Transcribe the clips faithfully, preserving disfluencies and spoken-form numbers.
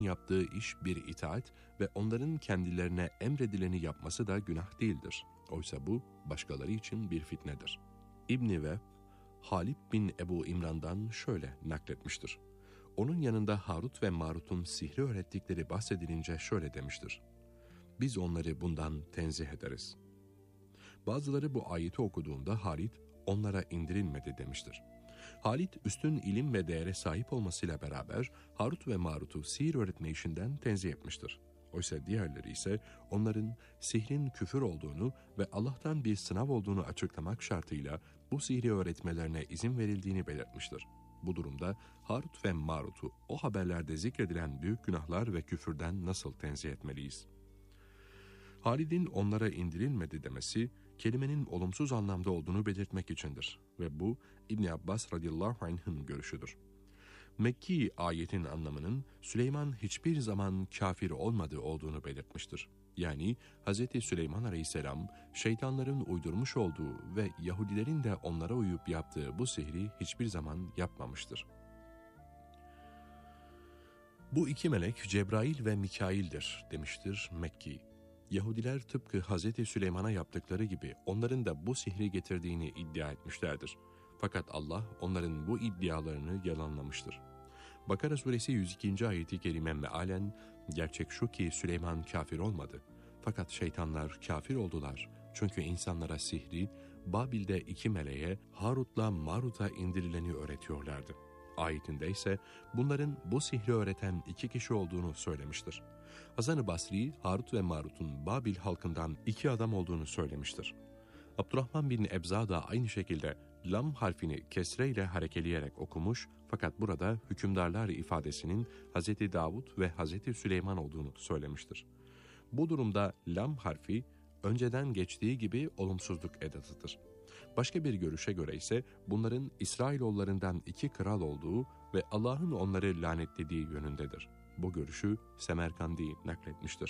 yaptığı iş bir itaat ve onların kendilerine emredileni yapması da günah değildir. Oysa bu başkaları için bir fitnedir. İbn-i Vehb, Halid bin Ebu İmran'dan şöyle nakletmiştir. Onun yanında Harut ve Marut'un sihri öğrettikleri bahsedilince şöyle demiştir. Biz onları bundan tenzih ederiz. Bazıları bu ayeti okuduğunda Halid onlara indirilmedi demiştir. Halid üstün ilim ve değere sahip olmasıyla beraber Harut ve Marut'u sihir öğretme işinden tenzih etmiştir. Oysa diğerleri ise onların sihrin küfür olduğunu ve Allah'tan bir sınav olduğunu açıklamak şartıyla bu sihri öğretmelerine izin verildiğini belirtmiştir. Bu durumda Harut ve Marut'u o haberlerde zikredilen büyük günahlar ve küfürden nasıl tenzih etmeliyiz? Halid'in onlara indirilmedi demesi, kelimenin olumsuz anlamda olduğunu belirtmek içindir ve bu İbn Abbas radıyallahu anh'ın görüşüdür. Mekki ayetin anlamının Süleyman hiçbir zaman kafir olmadığı olduğunu belirtmiştir. Yani Hz. Süleyman aleyhisselam şeytanların uydurmuş olduğu ve Yahudilerin de onlara uyup yaptığı bu sihri hiçbir zaman yapmamıştır. Bu iki melek Cebrail ve Mikail'dir demiştir Mekki. Yahudiler tıpkı Hz. Süleyman'a yaptıkları gibi onların da bu sihri getirdiğini iddia etmişlerdir. Fakat Allah onların bu iddialarını yalanlamıştır. Bakara suresi yüz ikinci ayeti kerime mealen, gerçek şu ki Süleyman kafir olmadı. Fakat şeytanlar kafir oldular. Çünkü insanlara sihri, Babil'de iki meleğe Harut'la Marut'a indirileni öğretiyorlardı. Ayetinde ise bunların bu sihri öğreten iki kişi olduğunu söylemiştir. Hasan-ı Basri, Harut ve Marut'un Babil halkından iki adam olduğunu söylemiştir. Abdurrahman bin Ebza da aynı şekilde lam harfini kesreyle harekeleyerek okumuş fakat burada hükümdarlar ifadesinin Hz. Davud ve Hz. Süleyman olduğunu söylemiştir. Bu durumda lam harfi önceden geçtiği gibi olumsuzluk edatıdır. Başka bir görüşe göre ise bunların İsrailoğullarından iki kral olduğu ve Allah'ın onları lanetlediği yönündedir. Bu görüşü Semerkandi nakletmiştir.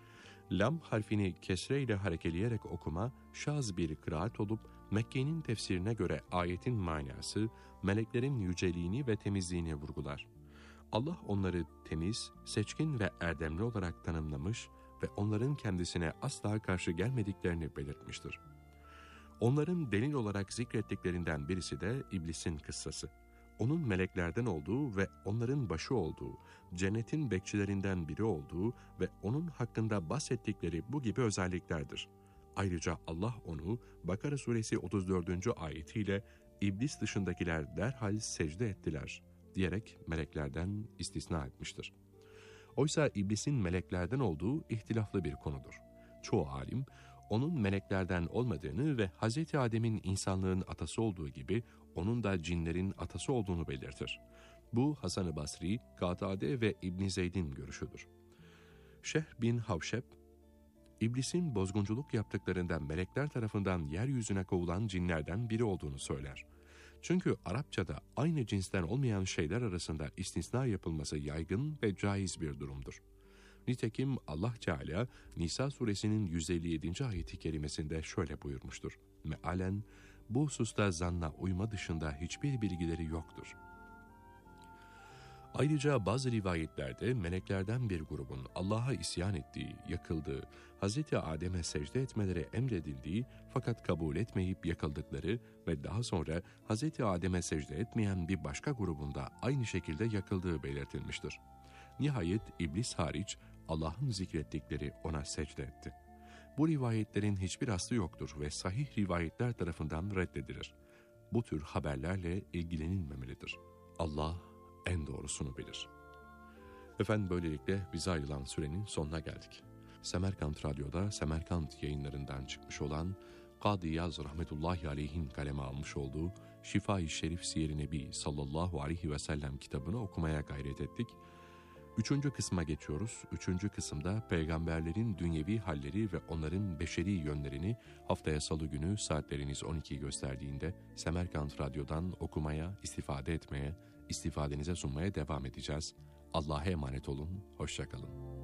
Lam harfini kesre ile harekeleyerek okuma şaz bir kıraat olup Mekke'nin tefsirine göre ayetin manası meleklerin yüceliğini ve temizliğini vurgular. Allah onları temiz, seçkin ve erdemli olarak tanımlamış ve onların kendisine asla karşı gelmediklerini belirtmiştir. Onların delil olarak zikrettiklerinden birisi de İblis'in kıssası. Onun meleklerden olduğu ve onların başı olduğu, cennetin bekçilerinden biri olduğu ve onun hakkında bahsettikleri bu gibi özelliklerdir. Ayrıca Allah onu Bakara suresi otuz dördüncü ayetiyle İblis dışındakiler derhal secde ettiler diyerek meleklerden istisna etmiştir. Oysa İblis'in meleklerden olduğu ihtilaflı bir konudur. Çoğu alim onun meleklerden olmadığını ve Hazreti Adem'in insanlığın atası olduğu gibi onun da cinlerin atası olduğunu belirtir. Bu Hasan-ı Basri, Katade ve İbn Zeyd'in görüşüdür. Şeyh bin Havşeb, İblisin bozgunculuk yaptıklarından melekler tarafından yeryüzüne kovulan cinlerden biri olduğunu söyler. Çünkü Arapçada aynı cinsten olmayan şeyler arasında istisna yapılması yaygın ve caiz bir durumdur. Nitekim Allah Teala Nisa suresinin yüz elli yedinci ayeti kerimesinde şöyle buyurmuştur. Mealen, bu hususta zanna uyma dışında hiçbir bilgileri yoktur. Ayrıca bazı rivayetlerde meleklerden bir grubun Allah'a isyan ettiği, yakıldığı, Hazreti Adem'e secde etmeleri emredildiği fakat kabul etmeyip yakıldıkları ve daha sonra Hazreti Adem'e secde etmeyen bir başka grubunda aynı şekilde yakıldığı belirtilmiştir. Nihayet İblis hariç Allah'ın zikrettikleri ona secde etti. Bu rivayetlerin hiçbir aslı yoktur ve sahih rivayetler tarafından reddedilir. Bu tür haberlerle ilgilenilmemelidir. Allah en doğrusunu bilir. Efendim böylelikle bize ayrılan sürenin sonuna geldik. Semerkant Radyo'da Semerkant yayınlarından çıkmış olan Kadı Yaz rahmetullahi aleyhin kaleme almış olduğu Şifa-i Şerif Siyer-i Nebi sallallahu aleyhi ve sellem kitabını okumaya gayret ettik. Üçüncü kısma geçiyoruz. Üçüncü kısımda peygamberlerin dünyevi halleri ve onların beşeri yönlerini haftaya salı günü saatleriniz on ikiyi gösterdiğinde Semerkant Radyo'dan okumaya, istifade etmeye, istifadenize sunmaya devam edeceğiz. Allah'a emanet olun, hoşça kalın.